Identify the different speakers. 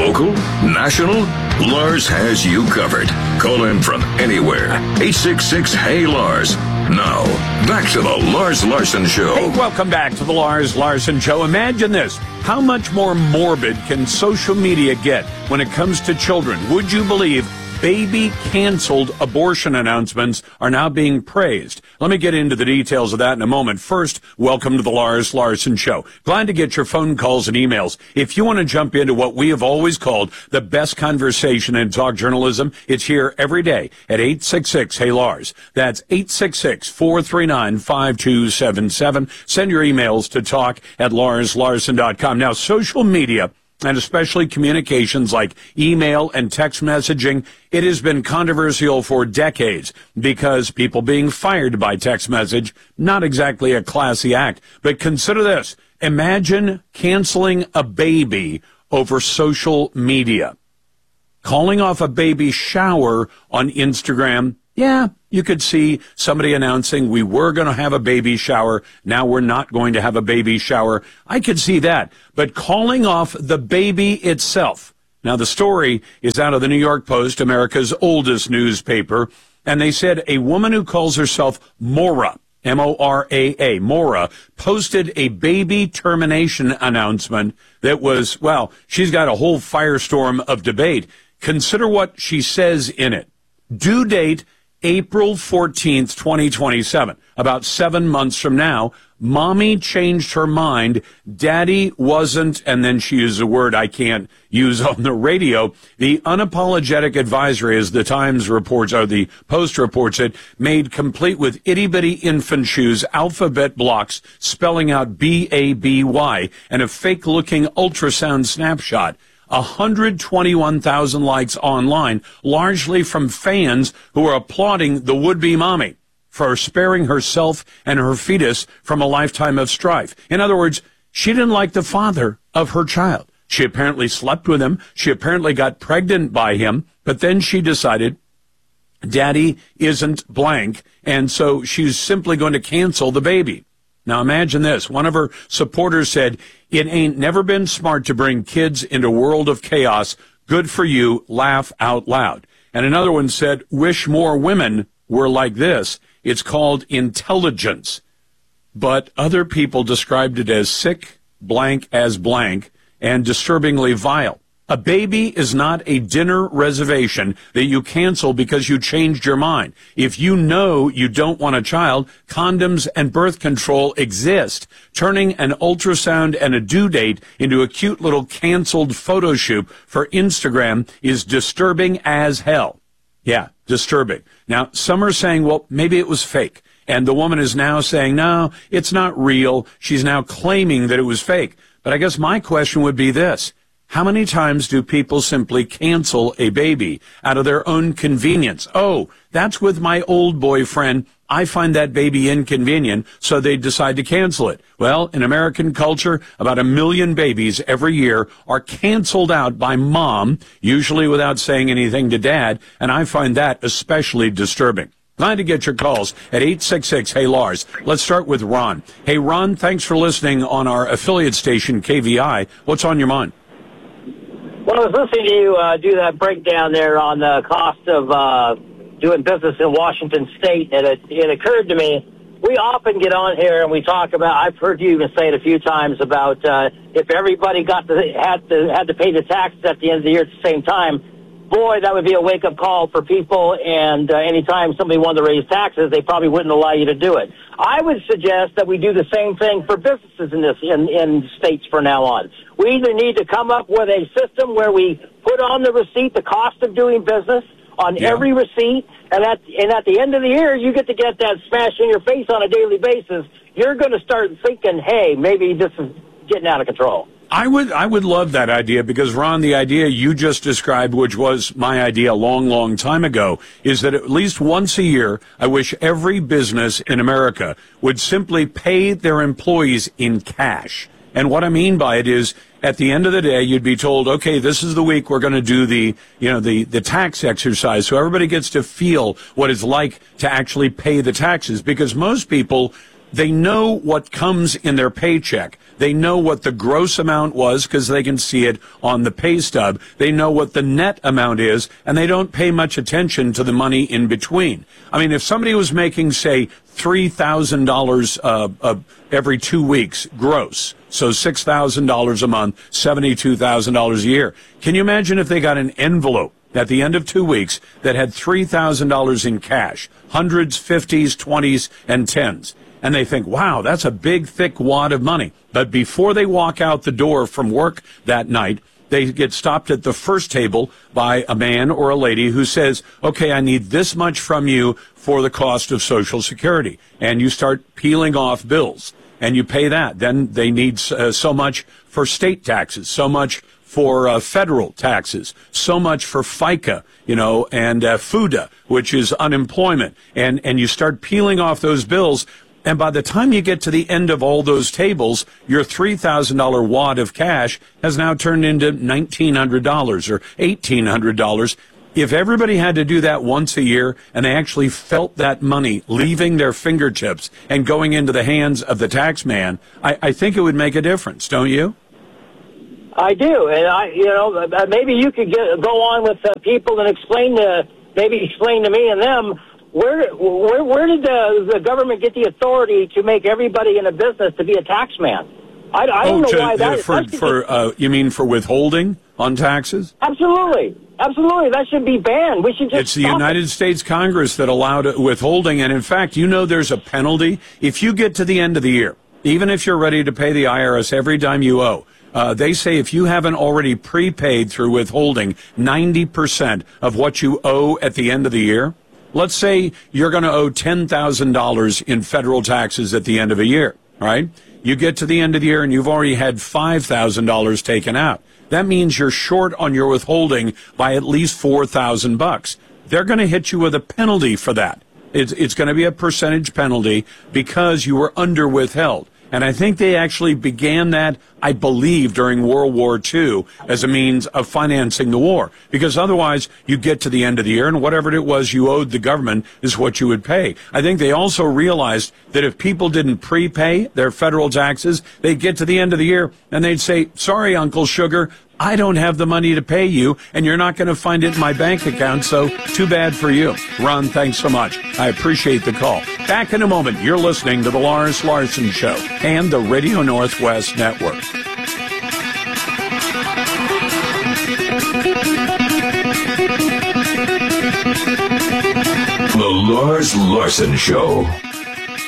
Speaker 1: Local, national, Lars has you covered. Call in from anywhere. 866-HEY-LARS. Now, back to the Lars Larson Show.
Speaker 2: Hey, welcome back to the Lars Larson Show. Imagine this. How much more morbid can social media get when it comes to children? Would you believe baby-canceled abortion announcements are now being praised? Let me get into the details of that in a moment. First, welcome to the Lars Larson Show. Glad to get your phone calls and emails. If you want to jump into what we have always called the best conversation in talk journalism, it's here every day at 866-HEY-LARS. That's 866-439-5277. Send your emails to talk@larslarson.com. Now, social media, and especially communications like email and text messaging, it has been controversial for decades because people being fired by text message, not exactly a classy act. But consider this. Imagine canceling a baby over social media. Calling off a baby shower on Instagram. Yeah, you could see somebody announcing we were going to have a baby shower. Now we're not going to have a baby shower. I could see that. But calling off the baby itself. Now, the story is out of the New York Post, America's oldest newspaper. And they said a woman who calls herself Mora, M-O-R-A-A, Mora, posted a baby termination announcement that was, well, she's got a whole firestorm of debate. Consider what she says in it. Due date, April 14th, 2027. About 7 months from now, mommy changed her mind. Daddy wasn't, and then she used a word I can't use on the radio. The unapologetic advisory, as the Times reports, or the Post reports it, made complete with itty-bitty infant shoes, alphabet blocks spelling out B-A-B-Y, and a fake-looking ultrasound snapshot. 121,000 likes online, largely from fans who are applauding the would-be mommy for sparing herself and her fetus from a lifetime of strife. In other words, she didn't like the father of her child. She apparently slept with him. She apparently got pregnant by him, but then she decided daddy isn't blank, and so she's simply going to cancel the baby. Now imagine this. One of her supporters said, "It ain't never been smart to bring kids into a world of chaos. Good for you. Laugh out loud." And another one said, "Wish more women were like this. It's called intelligence." But other people described it as sick, blank as blank, and disturbingly vile. A baby is not a dinner reservation that you cancel because you changed your mind. If you know you don't want a child, condoms and birth control exist. Turning an ultrasound and a due date into a cute little canceled photo shoot for Instagram is disturbing as hell. Yeah, disturbing. Now, some are saying, well, maybe it was fake. And the woman is now saying, no, it's not real. She's now claiming that it was fake. But I guess my question would be this. How many times do people simply cancel a baby out of their own convenience? Oh, that's with my old boyfriend. I find that baby inconvenient, so they decide to cancel it. Well, in American culture, about 1 million babies every year are canceled out by mom, usually without saying anything to dad, and I find that especially disturbing. Glad to get your calls at 866-HEY-LARS. Let's start with Ron. Hey, Ron, thanks for listening on our affiliate station, KVI. What's on your mind?
Speaker 3: Well, I was listening to you do that breakdown there on the cost of doing business in Washington State, and it occurred to me, we often get on here and we talk about, I've heard you even say it a few times, about if everybody had to pay the taxes at the end of the year at the same time, boy, that would be a wake-up call for people, and anytime somebody wanted to raise taxes, they probably wouldn't allow you to do it. I would suggest that we do the same thing for businesses in states from now on. We either need to come up with a system where we put on the receipt the cost of doing business on every receipt, and at the end of the year, you get that smash in your face on a daily basis. You're going to start thinking, hey, maybe this is getting out of control.
Speaker 2: I would love that idea because, Ron, the idea you just described, which was my idea a long, long time ago, is that at least once a year, I wish every business in America would simply pay their employees in cash. And what I mean by it is, at the end of the day, you'd be told, okay, this is the week we're going to do the tax exercise. So everybody gets to feel what it's like to actually pay the taxes, because most people, they know what comes in their paycheck. They know what the gross amount was because they can see it on the pay stub. They know what the net amount is, and they don't pay much attention to the money in between. I mean, if somebody was making, say, $3,000 every 2 weeks gross, so $6,000 a month, $72,000 a year, can you imagine if they got an envelope at the end of 2 weeks that had $3,000 in cash, hundreds, 50s, 20s, and 10s? And they think, wow, that's a big, thick wad of money. But before they walk out the door from work that night, they get stopped at the first table by a man or a lady who says, okay, I need this much from you for the cost of Social Security. And you start peeling off bills, and you pay that. Then they need so much for state taxes, so much for federal taxes, so much for FICA, and FUTA, which is unemployment. And you start peeling off those bills. And by the time you get to the end of all those tables, your $3,000 wad of cash has now turned into $1,900 or $1,800. If everybody had to do that once a year and they actually felt that money leaving their fingertips and going into the hands of the tax man, I think it would make a difference, don't you?
Speaker 3: I do, and maybe you could go on with people and explain to me and them where did the government get the authority to make everybody in a business to be a tax man? I don't know why that.
Speaker 2: You mean for withholding on taxes?
Speaker 3: Absolutely, that should be banned. We should just.
Speaker 2: It's the United States Congress that allowed withholding, and in fact, there's a penalty if you get to the end of the year, even if you're ready to pay the IRS every dime you owe. They say if you haven't already prepaid through withholding 90% of what you owe at the end of the year, let's say you're going to owe $10,000 in federal taxes at the end of a year, right? You get to the end of the year and you've already had $5,000 taken out. That means you're short on your withholding by at least $4,000. They're going to hit you with a penalty for that. It's going to be a percentage penalty because you were under withheld. And I think they actually began that, I believe, during World War II as a means of financing the war. Because otherwise, you get to the end of the year, and whatever it was you owed the government is what you would pay. I think they also realized that if people didn't prepay their federal taxes, they'd get to the end of the year, and they'd say, sorry, Uncle Sugar, I don't have the money to pay you, and you're not going to find it in my bank account, so too bad for you. Ron, thanks so much. I appreciate the call. Back in a moment, you're listening to The Lars Larson Show and the Radio Northwest Network.
Speaker 1: The Lars Larson Show.